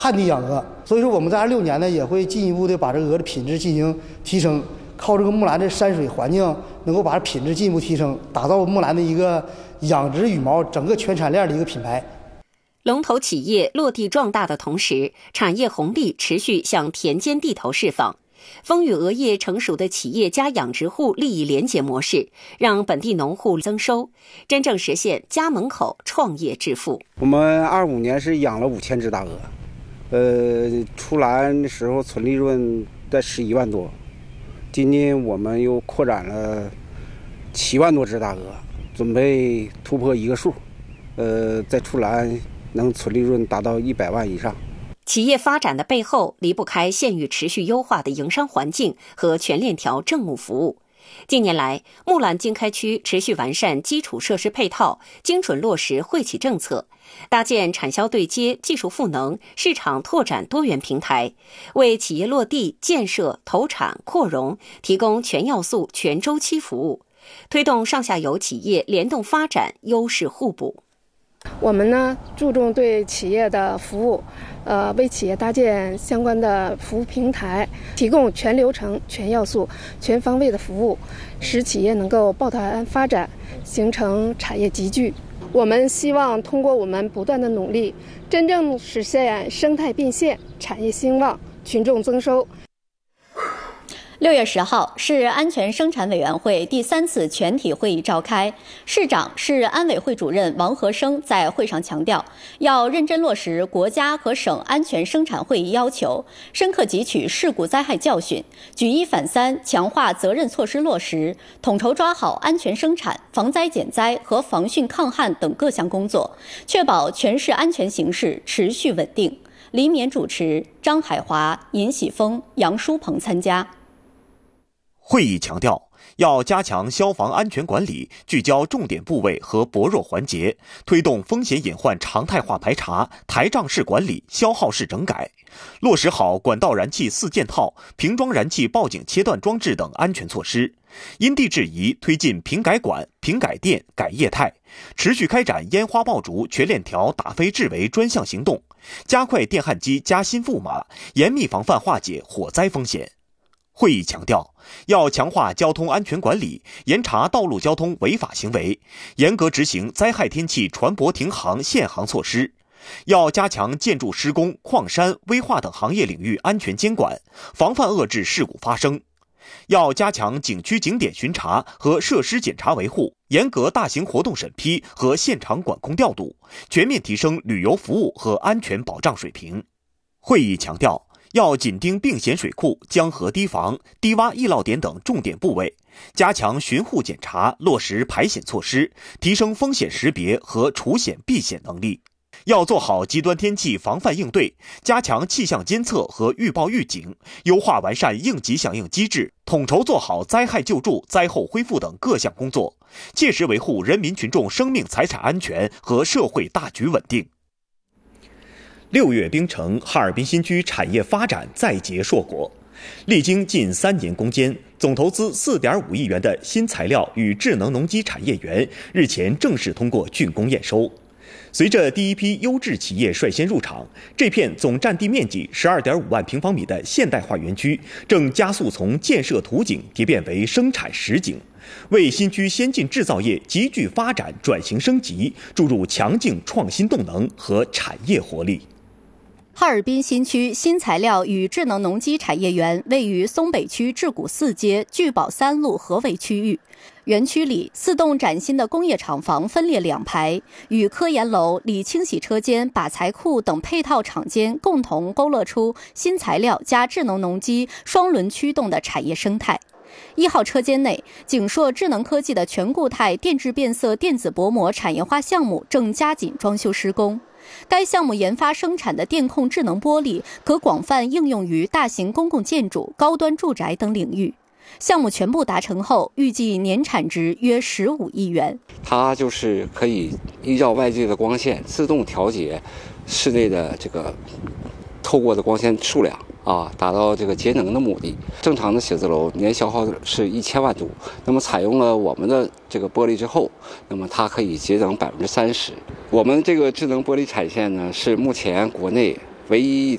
旱地养鹅。所以说我们在26年呢，也会进一步的把这个鹅的品质进行提升，靠这个木兰的山水环境，能够把品质进一步提升，打造木兰的一个养殖羽毛整个全产链的一个品牌。 龙头企业落地壮大的同时，产业红利持续向田间地头释放。丰裕鹅业成熟的企业加养殖户利益联结模式，让本地农户增收，真正实现家门口创业致富。 我们25年是养了5000只大鹅，出栏的时候纯利润在11万多，今年我们又扩展了7万多只大鹅，准备突破一个数，在出栏能纯利润达到100万以上。 企业发展的背后离不开县域持续优化的营商环境和全链条政务服务。近年来，木兰经开区持续完善基础设施配套，精准落实惠企政策，搭建产销对接、技术赋能、市场拓展多元平台，为企业落地、建设、投产、扩容提供全要素、全周期服务，推动上下游企业联动发展，优势互补。 我们呢注重对企业的服务，为企业搭建相关的服务平台，提供全流程、全要素、全方位的服务，使企业能够抱团发展，形成产业集聚。我们希望通过我们不断的努力，真正实现生态并线、产业兴旺、群众增收。 6月10号，市安全生产委员会第3次全体会议召开。市长、市安委会主任王和生在会上强调，要认真落实国家和省安全生产会议要求，深刻汲取事故灾害教训，举一反三，强化责任措施落实，统筹抓好安全生产、防灾减灾和防汛抗旱等各项工作，确保全市安全形势持续稳定。李勉主持，张海华、尹喜峰、杨书鹏参加。 会议强调，要加强消防安全管理，聚焦重点部位和薄弱环节，推动风险隐患常态化排查、台账式管理、消耗式整改，落实好管道燃气4件套、瓶装燃气报警切断装置等安全措施，因地制宜推进平改管、平改电、改业态，持续开展烟花爆竹全链条打非治为专项行动，加快电焊机加新赋码，严密防范化解火灾风险。会议强调，要强化交通安全管理，严查道路交通违法行为，严格执行灾害天气船舶停航限航措施。要加强建筑施工、矿山、危化等行业领域安全监管，防范遏制事故发生。要加强景区景点巡查和设施检查维护，严格大型活动审批和现场管控调度，全面提升旅游服务和安全保障水平。会议强调，要紧盯并险水库、江河堤防、低洼易涝点等重点部位，加强巡护检查，落实排险措施，提升风险识别和除险避险能力。要做好极端天气防范应对，加强气象监测和预报预警，优化完善应急响应机制，统筹做好灾害救助、灾后恢复等各项工作，切实维护人民群众生命财产安全和社会大局稳定。6月冰城，哈尔滨新区产业发展再结硕果。历经近3年攻坚，总投资4.5亿元的新材料与智能农机产业园日前正式通过竣工验收。随着第一批优质企业率先入场，这片总占地面积12.5万平方米的现代化园区正加速从建设图景蝶变为生产实景，为新区先进制造业急剧发展转型升级注入强劲创新动能和产业活力。 哈尔滨新区新材料与智能农机产业园位于松北区志古4街聚宝3路合围区域。园区里4栋崭新的工业厂房分列2排，与科研楼、锂清洗车间、靶材库等配套厂间共同勾勒出新材料加智能农机双轮驱动的产业生态。1号车间内，景硕智能科技的全固态电致变色电子薄膜产业化项目正加紧装修施工。该项目研发生产的电控智能玻璃可广泛应用于大型公共建筑、高端住宅等领域。项目全部达成后，预计年产值约15亿元。 它就是可以依照外界的光线自动调节室内的这个透过的光线数量达到这个节能的目的。正常的写字楼年消耗是1000万度，那么采用了我们的这个玻璃之后，那么它可以节能30%。我们这个智能玻璃产线呢，是目前国内唯一